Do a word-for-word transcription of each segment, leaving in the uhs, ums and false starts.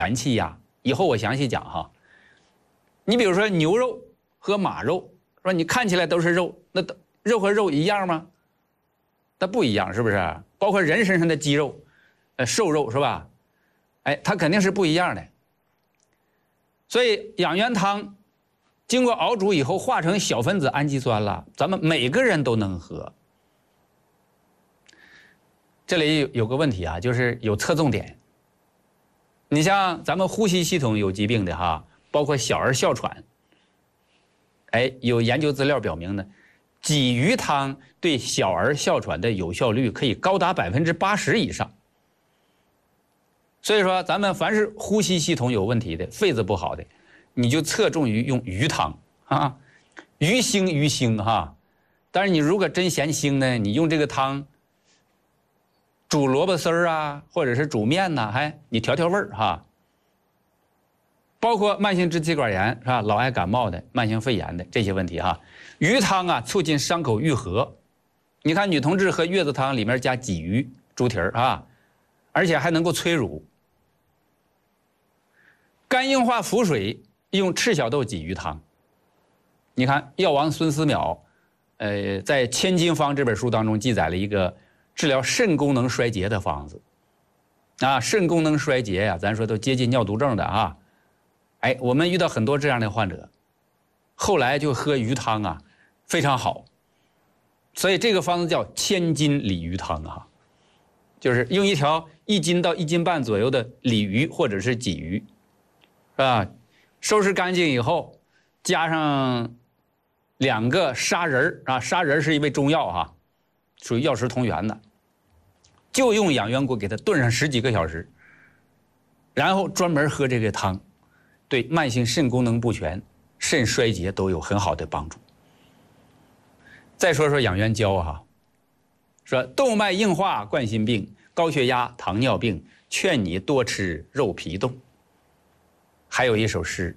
元气呀。以后我详细讲哈。你比如说牛肉和马肉，说你看起来都是肉，那肉和肉一样吗？那不一样，是不是？包括人身上的肌肉，呃，瘦肉是吧？哎，它肯定是不一样的。所以养元汤经过熬煮以后化成小分子氨基酸了，咱们每个人都能喝。这里有有个问题啊，就是有侧重点。你像咱们呼吸系统有疾病的哈，包括小儿哮喘，哎，有研究资料表明呢，鲫鱼汤对小儿哮喘的有效率可以高达百分之八十以上。所以说，咱们凡是呼吸系统有问题的、肺子不好的，你就侧重于用鱼汤啊，鱼腥鱼腥哈。但是你如果真嫌腥呢，你用这个汤煮萝卜丝儿啊，或者是煮面呐、啊，还你调调味儿哈。包括慢性支气管炎是吧？老爱感冒的、慢性肺炎的这些问题哈，鱼汤啊促进伤口愈合。你看女同志喝月子汤里面加鲫鱼、猪蹄儿啊，而且还能够催乳。肝硬化腹水用赤小豆鲫鱼汤。你看药王孙思邈，呃，在《千金方》这本书当中记载了一个治疗肾功能衰竭的方子。啊，肾功能衰竭呀、啊，咱说都接近尿毒症的啊。哎，我们遇到很多这样的患者，后来就喝鱼汤啊，非常好。所以这个方子叫千金鲤鱼汤啊，就是用一条一斤到一斤半左右的鲤鱼或者是鲫鱼，是吧？收拾干净以后，加上两个砂仁啊，砂仁是一味中药哈、啊，属于药食同源的，就用养元锅给它炖上十几个小时，然后专门喝这个汤。对慢性肾功能不全、肾衰竭都有很好的帮助。再说说养元胶哈，说动脉硬化、冠心病、高血压、糖尿病，劝你多吃肉皮冻。还有一首诗：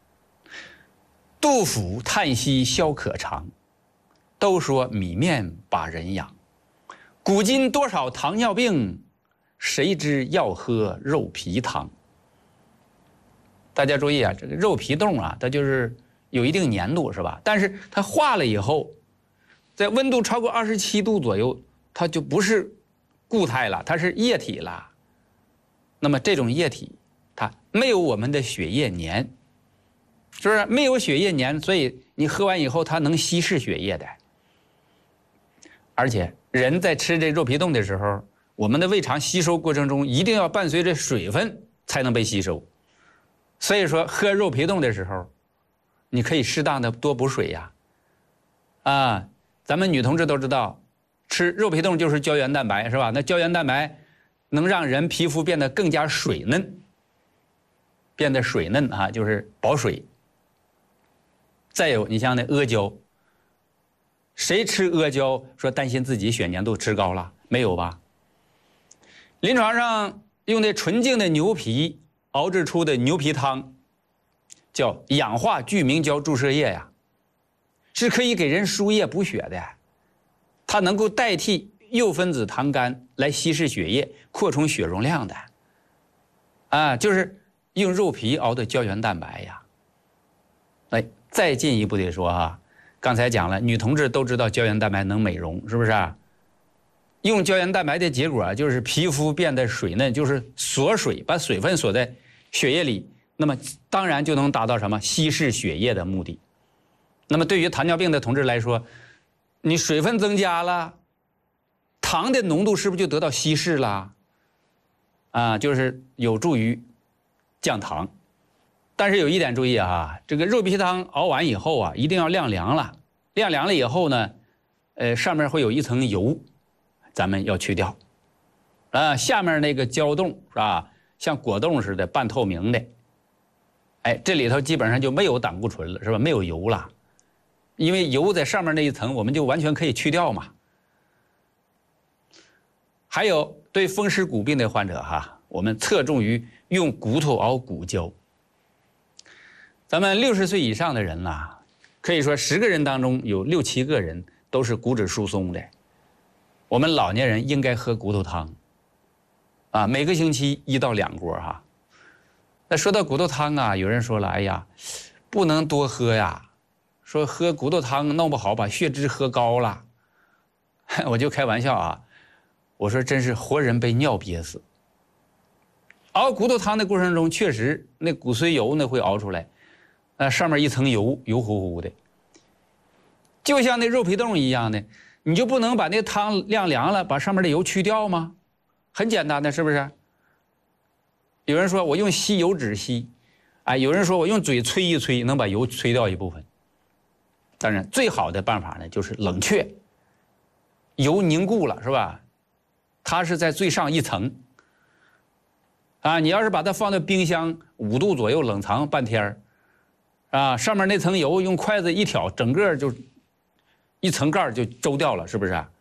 杜甫叹息消渴肠，都说米面把人养。古今多少糖尿病，谁知要喝肉皮汤。大家注意啊，这个肉皮冻啊，它就是有一定粘度，是吧？但是它化了以后，在温度超过二十七度左右，它就不是固态了，它是液体了。那么这种液体，它没有我们的血液粘，是不是？没有血液粘，所以你喝完以后，它能稀释血液的。而且人在吃这肉皮冻的时候，我们的胃肠吸收过程中一定要伴随着水分才能被吸收。所以说喝肉皮冻的时候，你可以适当的多补水呀。啊，咱们女同志都知道，吃肉皮冻就是胶原蛋白，是吧？那胶原蛋白能让人皮肤变得更加水嫩，变得水嫩啊，就是保水。再有，你像那阿胶，谁吃阿胶说担心自己血粘度吃高了？没有吧？临床上用的纯净的牛皮熬制出的牛皮汤，叫氧化聚明胶注射液呀，是可以给人输液补血的，它能够代替幼分子糖苷来稀释血液，扩充血容量的。啊，就是用肉皮熬的胶原蛋白呀。哎，再进一步的说啊，刚才讲了，女同志都知道胶原蛋白能美容，是不是啊？用胶原蛋白的结果啊，就是皮肤变得水嫩，就是锁水，把水分锁在血液里，那么当然就能达到什么稀释血液的目的。那么对于糖尿病的同志来说，你水分增加了，糖的浓度是不是就得到稀释了？啊，就是有助于降糖。但是有一点注意啊，这个肉皮汤熬完以后啊，一定要晾凉了。晾凉了以后呢，呃，上面会有一层油，咱们要去掉。啊，下面那个胶冻是吧，像果冻似的半透明的，哎，这里头基本上就没有胆固醇了，是吧？没有油了，因为油在上面那一层，我们就完全可以去掉嘛。还有对风湿骨病的患者哈，我们侧重于用骨头熬骨胶。咱们六十岁以上的人呐、啊，可以说十个人当中有六七个人都是骨质疏松的。我们老年人应该喝骨头汤，啊，每个星期一到两锅哈。 那说到骨头汤啊，有人说了，哎呀，不能多喝呀，说喝骨头汤弄不好把血脂喝高了。我就开玩笑啊，我说真是活人被尿憋死。熬骨头汤的过程中，确实那骨髓油呢会熬出来，那上面一层油，油乎乎的，就像那肉皮冻一样的，你就不能把那汤晾凉了，把上面的油去掉吗？很简单的，是不是？有人说我用吸油纸吸，哎，有人说我用嘴吹一吹能把油吹掉一部分。当然，最好的办法呢就是冷却，油凝固了是吧？它是在最上一层。啊，你要是把它放在冰箱五度左右冷藏半天啊，上面那层油用筷子一挑，整个就一层盖就周掉了，是不是啊？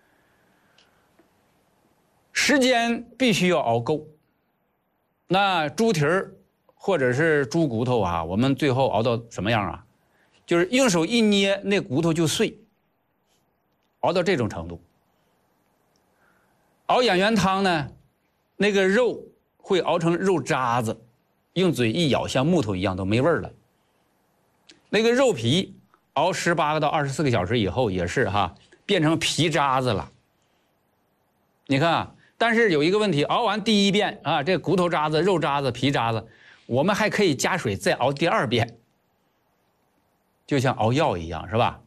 时间必须要熬够。那猪蹄儿或者是猪骨头啊，我们最后熬到什么样啊？就是用手一捏，那骨头就碎，熬到这种程度。熬养元汤呢，那个肉会熬成肉渣子，用嘴一咬像木头一样都没味儿了。那个肉皮熬十八个到二十四个小时以后也是哈，变成皮渣子了。你看啊，但是有一个问题，熬完第一遍啊，这骨头渣子、肉渣子、皮渣子，我们还可以加水再熬第二遍，就像熬药一样，是吧？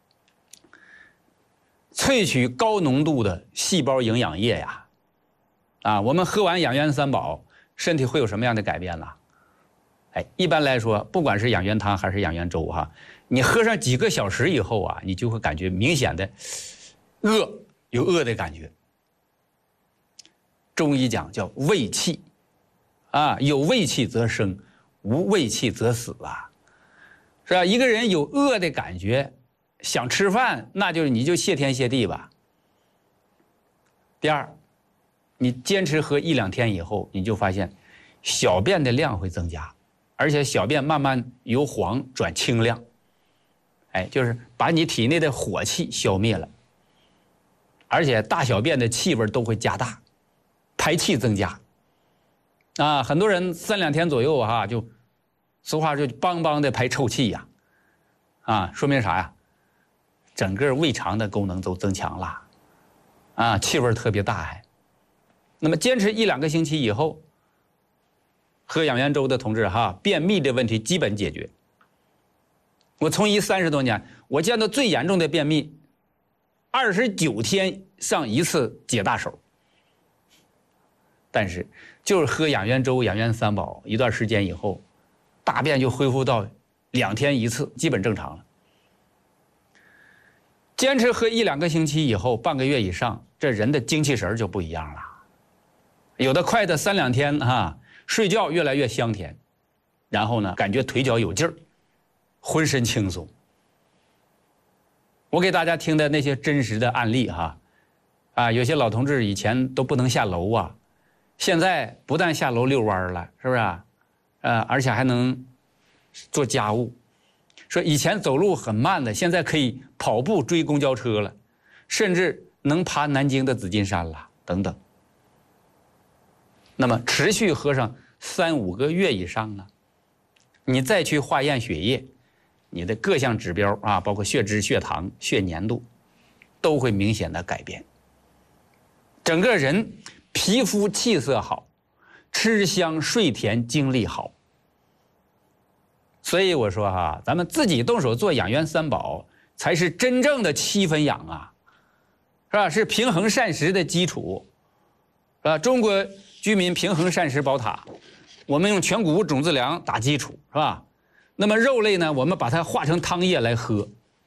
萃取高浓度的细胞营养液呀。啊，我们喝完养元三宝，身体会有什么样的改变呢？哎，一般来说，不管是养元汤还是养元粥哈，你喝上几个小时以后啊，你就会感觉明显的饿，有饿的感觉。中医讲叫胃气，啊，有胃气则生，无胃气则死啊，是吧？一个人有饿的感觉，想吃饭，那就是你就谢天谢地吧。第二，你坚持喝一两天以后，你就发现小便的量会增加，而且小便慢慢由黄转清亮，哎，就是把你体内的火气消灭了，而且大小便的气味都会加大，排气增加。啊，很多人三两天左右哈、啊，就俗话就梆梆的排臭气呀，啊，说明啥呀？整个胃肠的功能都增强了，啊，气味特别大还。那么坚持一两个星期以后，喝养元粥的同志哈，便秘的问题基本解决。我从医三十多年，我见到最严重的便秘，二十九天上一次解大手。但是就是喝养元粥、养元三宝一段时间以后，大便就恢复到两天一次，基本正常了。坚持喝一两个星期以后，半个月以上，这人的精气神就不一样了。有的快的三两天哈、啊，睡觉越来越香甜，然后呢，感觉腿脚有劲儿，浑身轻松。我给大家听的那些真实的案例哈，啊，有些老同志以前都不能下楼啊，现在不但下楼遛弯了，是不是啊？呃，而且还能做家务。说以前走路很慢的，现在可以跑步追公交车了，甚至能爬南京的紫金山了，等等。那么持续喝上三五个月以上呢，你再去化验血液，你的各项指标啊，包括血脂、血糖、血粘度，都会明显的改变。整个人皮肤气色好，吃香睡甜，精力好。所以我说哈，咱们自己动手做养元三宝，才是真正的七分养啊，是吧？是平衡膳食的基础，是吧？中国居民平衡膳食宝塔，我们用全谷物种子粮打基础，是吧？那么肉类呢，我们把它化成汤液来喝。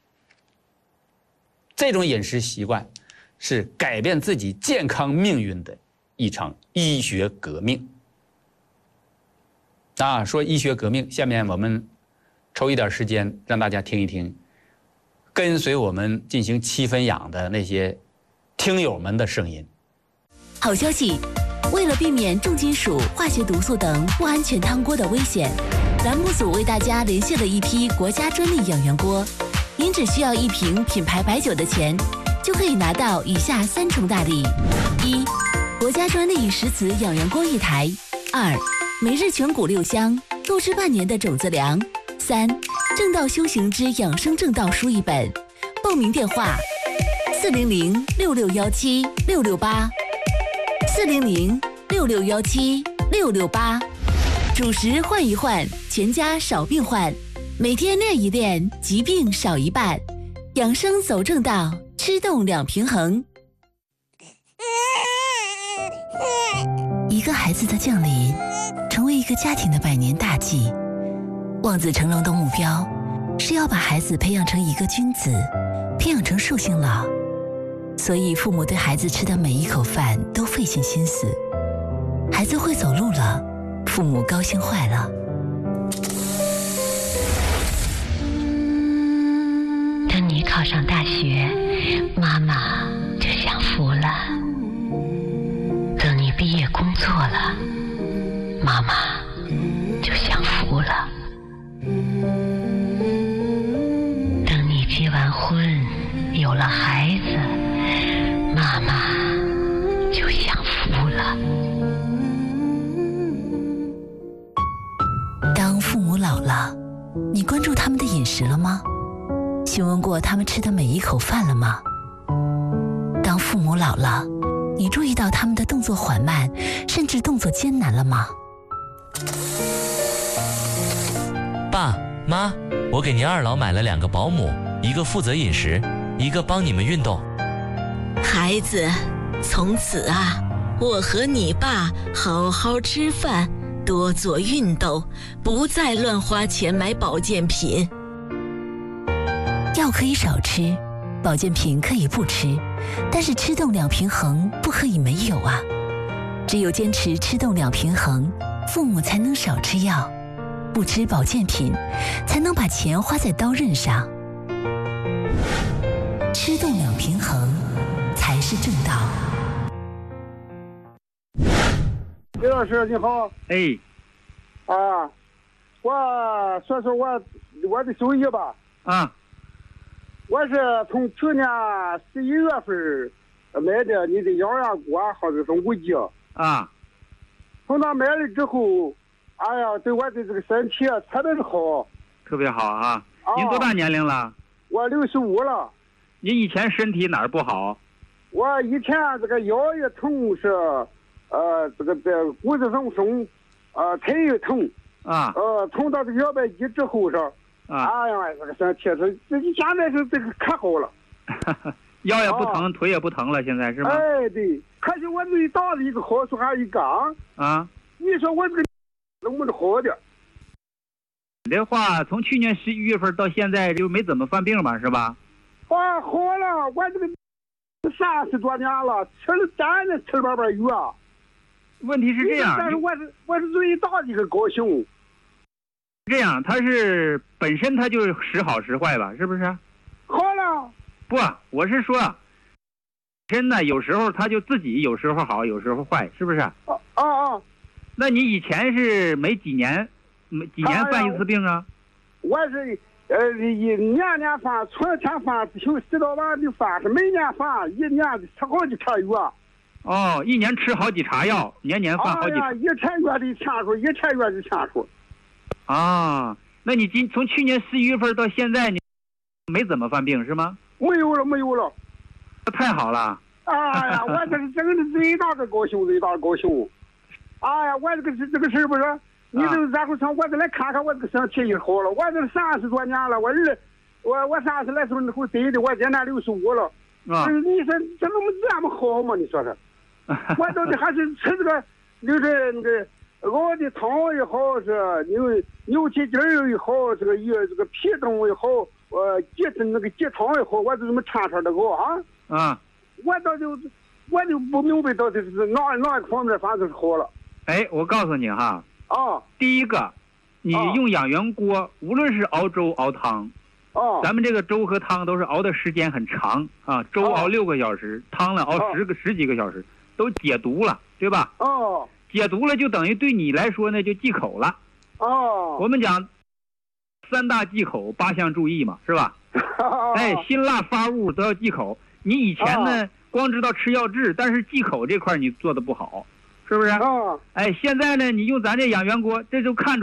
这种饮食习惯是改变自己健康命运的一场医学革命。啊，说医学革命，下面我们抽一点时间让大家听一听，跟随我们进行七分养的那些听友们的声音。 好消息！为了避免重金属、化学毒素等不安全汤锅的危险，栏目组为大家连线了一批国家专利养元锅。您只需要一瓶品牌白酒的钱，就可以拿到以下三重大礼：一、国家专利石瓷养元锅一台；二、 每日全谷六香，够吃半年的种子粮。三、正道修行之养生正道书一本。报名电话：四零零六六幺七六六八，四零零六六幺七六六八。主食换一换，全家少病患。每天练一练，疾病少一半。养生走正道，吃动两平衡。一个孩子的降临，成为一个家庭的百年大计。望子成龙的目标是要把孩子培养成一个君子，培养成寿星老。所以父母对孩子吃的每一口饭都费尽心思。孩子会走路了，父母高兴坏了。 等你考上大学，妈妈就享福了。等你毕业工作了，妈妈就享福了。等你结完婚，有了孩子，妈妈就享福了。 当父母老了，你关注他们的饮食了吗？询问过他们吃的每一口饭了吗？当父母老了，你注意到他们的动作缓慢，甚至动作艰难了吗？ 爸妈，我给您二老买了两个保姆，一个负责饮食，一个帮你们运动。 孩子，从此啊，我和你爸好好吃饭，多做运动，不再乱花钱买保健品。 药可以少吃，保健品可以不吃，但是吃动两平衡不可以没有啊！只有坚持吃动两平衡，父母才能少吃药，不吃保健品，才能把钱花在刀刃上。吃动两平衡才是正道。 李老师你好。 哎， 啊，我说说我我的收益吧。 啊。 我是从去年十一月份买的你的养元锅或者是五 G 啊， 从那买了之后，哎呀，对我的这个身体特别的好， 特别好啊！ 啊您多大年龄了？ 我六十五了。 您以前身体哪儿不好？ 我以前这个腰也疼，是呃这个这骨质疏松，呃腿也疼啊， 呃从到这个摇摆机之后是。 啊， 哎呀，这个身体是自己现在是这个可好了， 腰也不疼，啊、腿也不疼了，现在是吗？ 哎，对。可是我最大的一个好处还有一个啊， 啊， 你说我这个能不能好点？ 你这话从去年十一月份到现在就没怎么犯病嘛，是吧？ 啊，好了，我这个三十多年了，吃了真的吃了半半药。 问题是这样， 但是我是我是最大的一个高兴。 这样，它是本身它就是时好时坏吧，是不是？ 好了， 不，我是说，真的有时候它就自己有时候好，有时候坏，是不是？ 啊啊啊！ 那你以前是每几年，每几年犯一次病啊？ 我是呃一年年犯，春天犯，就十到晚的犯，是每年犯，一年吃好几茬药。 哦，一年吃好几茬药，年年犯好几。 哎呀，一茬药的钱数，一茬药的钱数。 啊，那你今从去年十一月份到现在，你没怎么犯病是吗？ 没有了，没有了。 太好了！ 哎呀，我这是真的最大的高兴，最大的高兴。哎呀，我这个是这个事不是，你就然后上我这来看看我这个身体也好了。我这三十多年了，我二我我三十来岁那会得的，我今年六十五了。 啊， 你说这怎么这么好嘛？你说说，我到底还是吃这个就是那个。熬的汤也好，是牛牛蹄筋儿也好，这个也这个皮冻也好，呃，鸡那个鸡汤也好，我就这么掺掺的熬啊。 啊， 我倒就我就不明白到底是哪哪个方面，反正是好了。 哎，我告诉你哈。 啊。 第一个，你用养元锅，无论是熬粥熬汤， 啊， 咱们这个粥和汤都是熬的时间很长啊，粥熬六个小时，汤呢熬十个十几个小时，都解毒了，对吧？ 哦。 解毒了就等于对你来说呢就忌口了。 哦， 我们讲三大忌口八项注意嘛，是吧？ 哦、 哎，辛辣发物都要忌口。你以前呢、哦、光知道吃药治，但是忌口这块你做的不好。 是不是？ 啊， 哎，现在呢，你用咱这养元锅，这就看出